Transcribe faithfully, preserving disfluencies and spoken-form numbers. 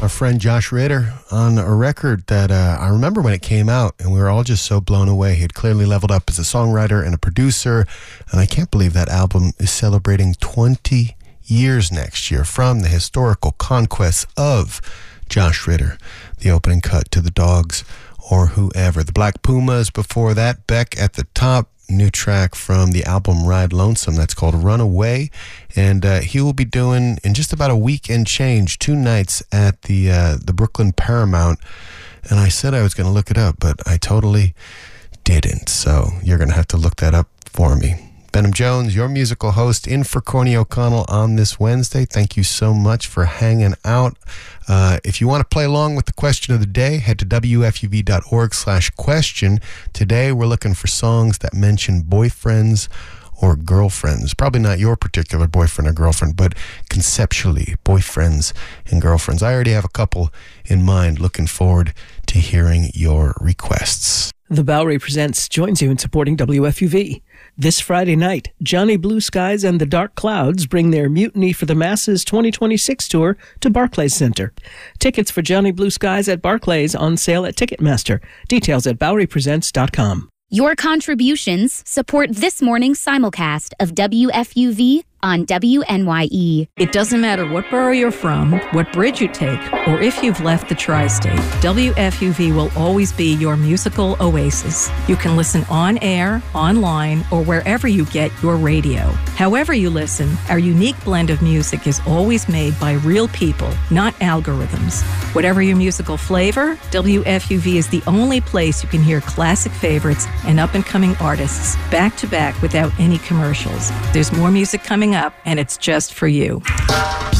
our friend Josh Ritter on a record that uh, I remember when it came out, and we were all just so blown away. He had clearly leveled up as a songwriter and a producer, and I can't believe that album is celebrating twenty years next year from the historical conquests of Josh Ritter, the opening cut to the Dogs or Whoever. The Black Pumas before that, Beck at the top. New track from the album Ride Lonesome that's called Runaway, and uh, he will be doing in just about a week and change two nights at the uh, the Brooklyn Paramount. And I said I was going to look it up, but I totally didn't, so you're going to have to look that up for me. Benham Jones, your musical host, in for Corny O'Connell on this Wednesday. Thank you so much for hanging out. Uh, if you want to play along with the question of the day, head to W F U V dot org slash question. Today, we're looking for songs that mention boyfriends or girlfriends. Probably not your particular boyfriend or girlfriend, but conceptually, boyfriends and girlfriends. I already have a couple in mind. Looking forward to hearing your requests. The Bowery Presents joins you in supporting W F U V. This Friday night, Johnny Blue Skies and the Dark Clouds bring their Mutiny for the Masses twenty twenty-six tour to Barclays Center. Tickets for Johnny Blue Skies at Barclays on sale at Ticketmaster. Details at bowery presents dot com. Your contributions support this morning's simulcast of W F U V on W N Y E. It doesn't matter what borough you're from, what bridge you take, or if you've left the tri-state, W F U V will always be your musical oasis. You can listen on air, online, or wherever you get your radio. However you listen, our unique blend of music is always made by real people, not algorithms. Whatever your musical flavor, W F U V is the only place you can hear classic favorites and up-and-coming artists back to back without any commercials. There's more music coming up, and it's just for you.